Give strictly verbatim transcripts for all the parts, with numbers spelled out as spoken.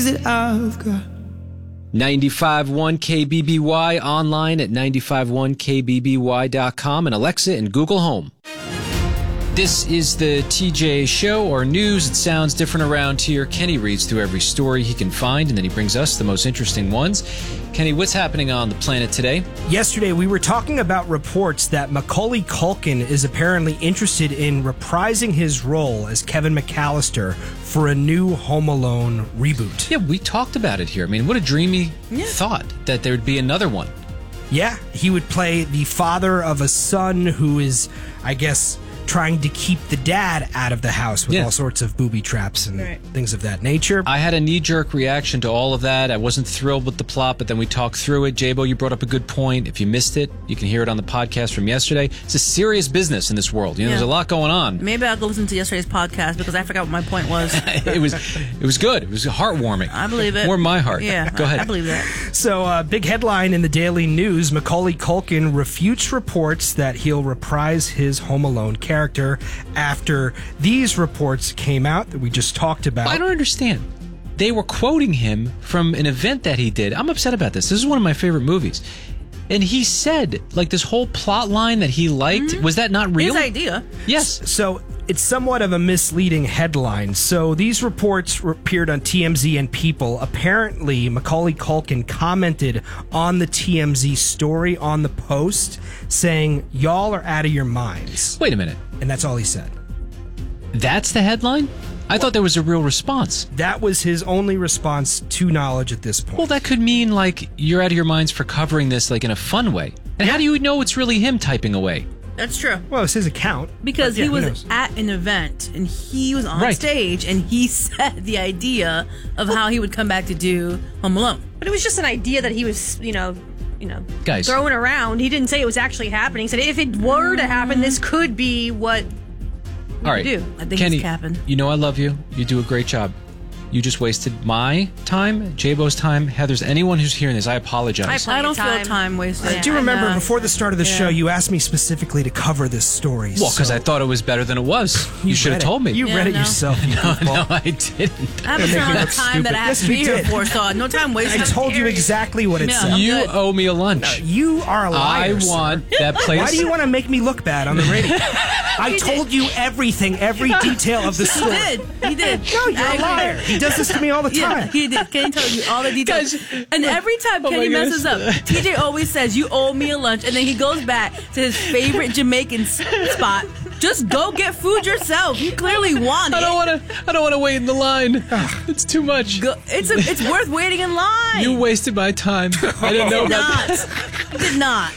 I've got. ninety-five point one K B B Y, online at ninety-five one K B B Y dot com, and Alexa and Google Home. This is the T J Show, or news. It sounds different around here. Kenny reads through every story he can find, and then he brings us the most interesting ones. Kenny, what's happening on the planet today? Yesterday, we were talking about reports that Macaulay Culkin is apparently interested in reprising his role as Kevin McAllister for a new Home Alone reboot. Yeah, we talked about it here. I mean, what a dreamy yeah. thought that there would be another one. Yeah, he would play the father of a son who is, I guess, trying to keep the dad out of the house with yeah. all sorts of booby traps and right. things of that nature. I had a knee-jerk reaction to all of that. I wasn't thrilled with the plot, but then we talked through it. J-Bo, you brought up a good point. If you missed it, you can hear it on the podcast from yesterday. It's a serious business in this world. You know, yeah. there's a lot going on. Maybe I'll go listen to yesterday's podcast because I forgot what my point was. it was it was good. It was heartwarming. I believe it. Warmed my heart. Yeah, go ahead. I believe that. So, uh, big headline in the Daily News, Macaulay Culkin refutes reports that he'll reprise his Home Alone character after these reports came out that we just talked about. I don't understand. They were quoting him from an event that he did. I'm upset about this. This is one of my favorite movies. And he said, like, this whole plot line that he liked, mm-hmm. was that not real? His idea. Yes. So it's somewhat of a misleading headline. So these reports appeared on T M Z and People. Apparently, Macaulay Culkin commented on the T M Z story on the Post saying, y'all are out of your minds. Wait a minute. And that's all he said. That's the headline? I thought there was a real response. That was his only response to knowledge at this point. Well, that could mean, like, you're out of your minds for covering this, like, in a fun way. And how do you know it's really him typing away? That's true. Well, it's his account. Because yeah, he was at an event, and he was on right. stage, and he said the idea of how he would come back to do Home Alone. But it was just an idea that he was, you know... you know, Guys. throwing around. He didn't say it was actually happening. He said if it were to happen, this could be what we All right. do. I think Kenny, it's capping. You know I love you. You do a great job. You just wasted my time, J-Bo's time, Heather's, anyone who's hearing this. I apologize. I, I don't feel time wasted. I do remember uh, before the start of the yeah. show, you asked me specifically to cover this story. Well, because so I thought it was better than it was. You, you should have told me. You yeah, read it no. yourself. You no, no, I didn't. I have a certain amount of time that I have yes, to be here did. for, so no time wasted. I told you exactly what it Yeah, said. I'm You good. owe me a lunch. No, you are a liar, I sir. want that place. Why do you want to make me look bad on the radio? I told you everything, every detail of the story. He did. He did. No, you're I a liar. agree. He does this to me all the time. Yeah, he did. Kenny told you all the details. Guys, and every time oh Kenny my messes goodness. up, T J always says, you owe me a lunch. And then he goes back to his favorite Jamaican s- spot. Just go get food yourself. You clearly want it. I don't want to. I don't want to wait in the line. It's too much. Go, it's a, it's worth waiting in line. You wasted my time. I didn't know did about not. that. You did not.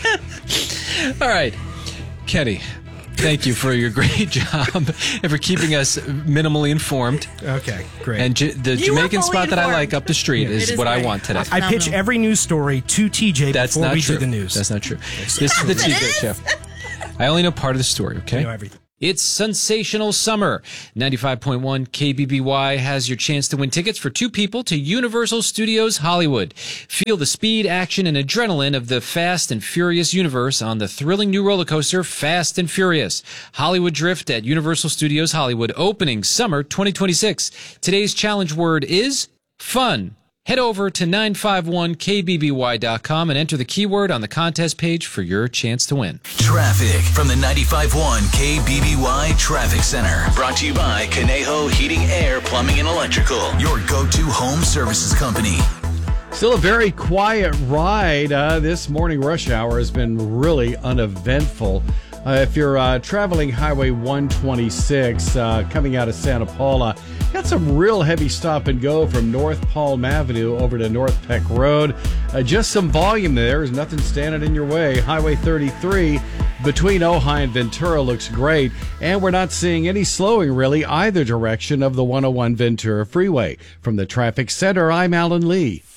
All right, Kenny. Thank you for your great job and for keeping us minimally informed. Okay, great. And J- the You Jamaican were fully spot that I informed. like up the street Yeah. is, is what I great. want today. I pitch Phenomenal. every news story to T J That's before not we true. do the news. That's not true. This is the T J show. I only know part of the story, okay? I know everything. It's sensational summer. ninety-five point one K B B Y has your chance to win tickets for two people to Universal Studios Hollywood. Feel the speed, action, and adrenaline of the Fast and Furious universe on the thrilling new roller coaster Fast and Furious. Hollywood Drift at Universal Studios Hollywood, opening summer twenty twenty-six. Today's challenge word is fun. Head over to nine five one K B B Y dot com and enter the keyword on the contest page for your chance to win. Traffic from the ninety-five point one K B B Y Traffic Center. Brought to you by Conejo Heating, Air, Plumbing, and Electrical. Your go-to home services company. Still a very quiet ride. Uh, this morning rush hour has been really uneventful. Uh, if you're uh, traveling Highway one twenty-six uh, coming out of Santa Paula, got some real heavy stop and go from North Palm Avenue over to North Peck Road. Uh, just some volume there. There's nothing standing in your way. Highway thirty-three between Ojai and Ventura looks great, and we're not seeing any slowing really either direction of the one oh one Ventura Freeway. From the Traffic Center, I'm Alan Lee.